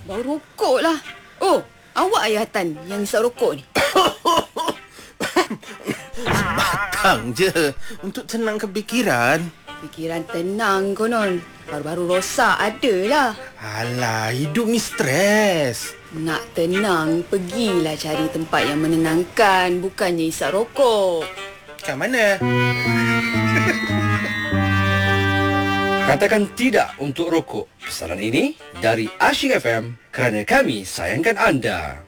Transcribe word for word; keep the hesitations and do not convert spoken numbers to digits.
Bau rokok lah. Oh, awak Ayah Tan yang isap rokok ni? Bakang je untuk tenangkan fikiran. Fikiran tenang konon. Baru-baru rosak adalah. Alah, hidup ni stres. Nak tenang, pergilah cari tempat yang menenangkan. Bukannya isap rokok. Kat mana? Katakan tidak untuk rokok. Pesanan ini dari Asyik F M kerana kami sayangkan anda.